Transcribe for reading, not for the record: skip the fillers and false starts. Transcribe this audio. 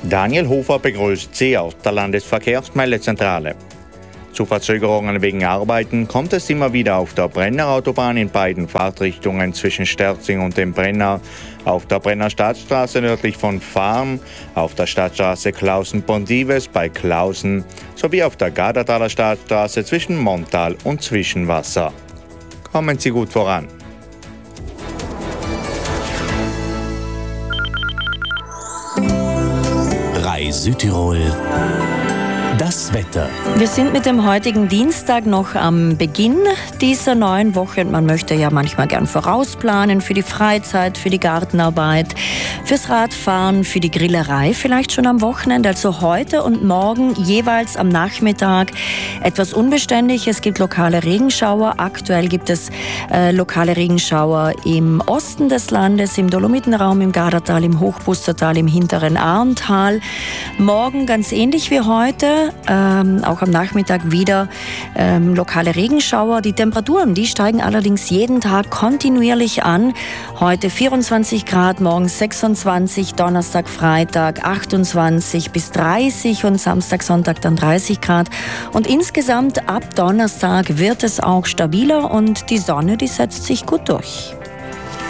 Daniel Hofer begrüßt Sie aus der Landesverkehrsmeldezentrale. Zu Verzögerungen wegen Arbeiten kommt es immer wieder auf der Brenner-Autobahn in beiden Fahrtrichtungen zwischen Sterzing und dem Brenner, auf der Brenner Stadtstraße nördlich von Farm, auf der Stadtstraße Klausen-Pondives bei Klausen sowie auf der Gardertaler Stadtstraße zwischen Montal und Zwischenwasser. Kommen Sie gut voran. Rai Südtirol. Das Wetter. Wir sind mit dem heutigen Dienstag noch am Beginn dieser neuen Woche und man möchte ja manchmal gern vorausplanen für die Freizeit, für die Gartenarbeit, fürs Radfahren, für die Grillerei, vielleicht schon am Wochenende. Also heute und morgen jeweils am Nachmittag etwas unbeständig. Es gibt lokale Regenschauer. Aktuell gibt es lokale Regenschauer im Osten des Landes, im Dolomitenraum, im Gardertal, im Hochbustertal, im hinteren Arntal. Morgen ganz ähnlich wie heute. Auch am Nachmittag wieder lokale Regenschauer. Die Temperaturen, die steigen allerdings jeden Tag kontinuierlich an. Heute 24 Grad, morgen 26, Donnerstag, Freitag 28 bis 30 und Samstag, Sonntag dann 30 Grad. Und insgesamt ab Donnerstag wird es auch stabiler und die Sonne, die setzt sich gut durch.